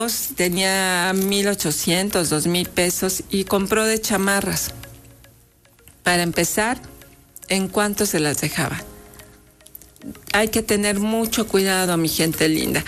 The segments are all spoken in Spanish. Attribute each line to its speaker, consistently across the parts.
Speaker 1: tenía 1,800, 2,000 pesos y compró de chamarras. Para empezar, ¿en cuánto se las dejaba? Hay que tener mucho cuidado, mi gente linda.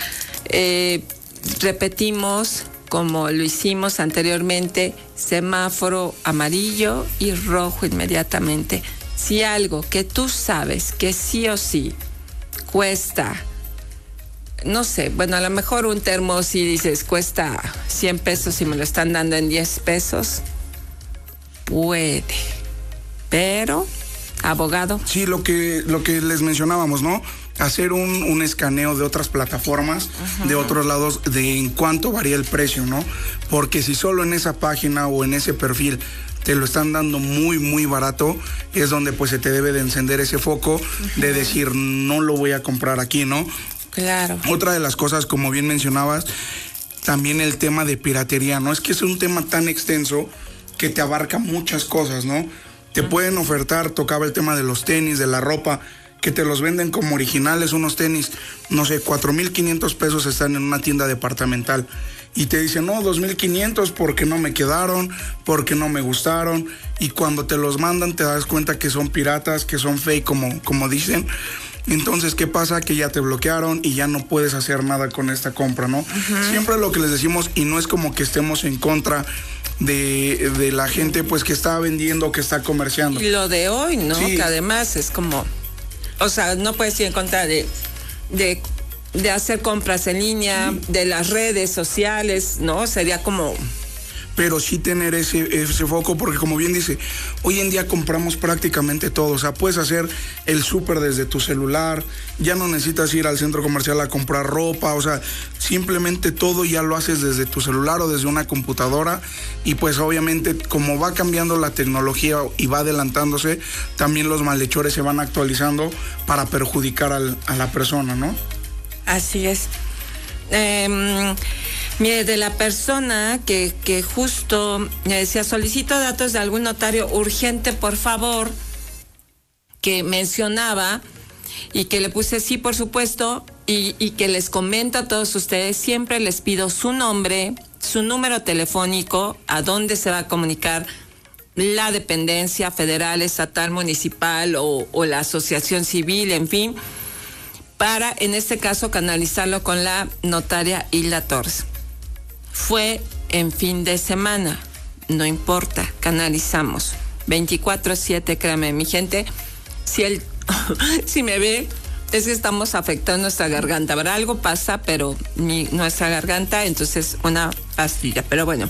Speaker 1: Repetimos, como lo hicimos anteriormente, semáforo amarillo y rojo inmediatamente. Si algo que tú sabes que sí o sí cuesta, no sé, bueno, a lo mejor un termo si dices cuesta 100 pesos y me lo están dando en 10 pesos, puede. Pero, abogado.
Speaker 2: Sí, lo que les mencionábamos, ¿no? Hacer un escaneo de otras plataformas, de otros lados, de en cuánto varía el precio, ¿no? Porque si solo en esa página o en ese perfil te lo están dando muy, muy barato, es donde pues se te debe de encender ese foco de decir, no lo voy a comprar aquí, ¿no?
Speaker 1: Claro.
Speaker 2: Otra de las cosas, como bien mencionabas, también el tema de piratería, ¿no? Es que es un tema tan extenso que te abarca muchas cosas, ¿no? Te pueden ofertar, tocaba el tema de los tenis, de la ropa, que te los venden como originales, unos tenis, no sé, 4,500 pesos están en una tienda departamental. Y te dicen, no, 2,500 porque no me quedaron, porque no me gustaron. Y cuando te los mandan te das cuenta que son piratas, que son fake, como dicen. Entonces, ¿qué pasa? Que ya te bloquearon y ya no puedes hacer nada con esta compra, ¿no? Siempre lo que les decimos, y no es como que estemos en contra de la gente pues que está vendiendo, que está comerciando.
Speaker 1: Y lo de hoy, ¿no?
Speaker 2: Sí.
Speaker 1: Que además es como, o sea, no puedes ir en contra de hacer compras en línea, de las redes sociales, ¿no? Sería como...
Speaker 2: Pero sí tener ese foco, porque como bien dice, hoy en día compramos prácticamente todo. O sea, puedes hacer el súper desde tu celular, ya no necesitas ir al centro comercial a comprar ropa, o sea, simplemente todo ya lo haces desde tu celular o desde una computadora. Y pues obviamente como va cambiando la tecnología y va adelantándose, también los malhechores se van actualizando para perjudicar a la persona, ¿no?
Speaker 1: Así es. Mire, de la persona que justo me decía, solicito datos de algún notario urgente, por favor, que mencionaba y que le puse sí, por supuesto, y que les comento a todos ustedes, siempre les pido su nombre, su número telefónico, a dónde se va a comunicar la dependencia federal, estatal, municipal o la asociación civil, en fin, para, en este caso, canalizarlo con la notaria Hilda Torres. Fue en fin de semana, no importa, canalizamos 24/7, créame, mi gente, si me ve, es que estamos afectando nuestra garganta, ¿verdad? Algo pasa, pero nuestra garganta, entonces una pastilla, pero bueno.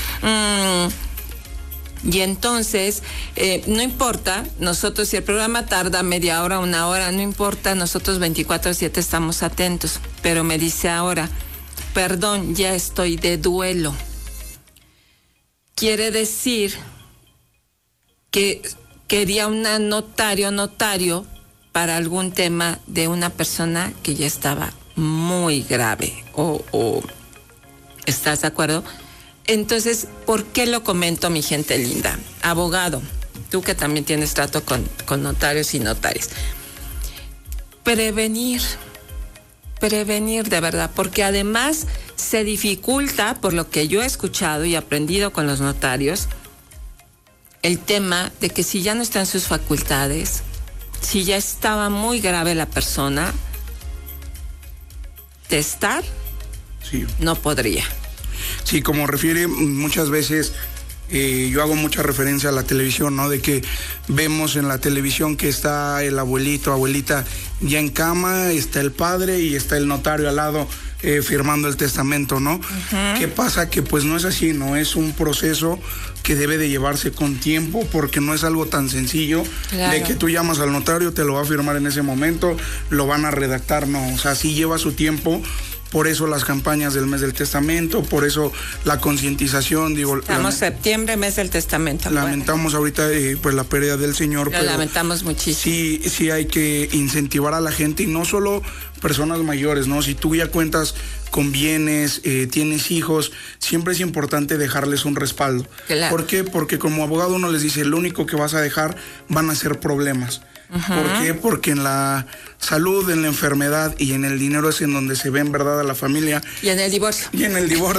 Speaker 1: Y entonces, no importa, nosotros si el programa tarda media hora, una hora, no importa, nosotros 24/7 estamos atentos, pero me dice ahora, perdón, ya estoy de duelo. Quiere decir que quería una notario para algún tema de una persona que ya estaba muy grave. O ¿estás de acuerdo? Entonces, ¿por qué lo comento, mi gente linda? Abogado, tú que también tienes trato con notarios y notarias. Prevenir de verdad, porque además se dificulta, por lo que yo he escuchado y aprendido con los notarios, el tema de que si ya no están sus facultades, si ya estaba muy grave la persona, testar,
Speaker 2: sí,
Speaker 1: no podría.
Speaker 2: Sí, como refiere muchas veces, yo hago mucha referencia a la televisión, ¿no? De que vemos en la televisión que está el abuelito, abuelita ya en cama, está el padre y está el notario al lado firmando el testamento, ¿no? ¿Qué pasa? Que pues no es así, no es un proceso que debe de llevarse con tiempo, porque no es algo tan sencillo. Claro. De que tú llamas al notario, te lo va a firmar en ese momento, lo van a redactar, no, o sea, sí lleva su tiempo. Por eso las campañas del mes del testamento, por eso la concientización, digo...
Speaker 1: Estamos septiembre, mes del testamento.
Speaker 2: Lamentamos ahorita pues la pérdida del señor.
Speaker 1: Lo lamentamos muchísimo.
Speaker 2: Sí hay que incentivar a la gente, y no solo personas mayores, ¿no? Si tú ya cuentas con bienes, tienes hijos, siempre es importante dejarles un respaldo. Claro. ¿Por qué? Porque como abogado uno les dice, lo único que vas a dejar van a ser problemas. ¿Por qué? Porque en la salud, en la enfermedad y en el dinero es en donde se ve en verdad a la familia.
Speaker 1: Y en el divorcio.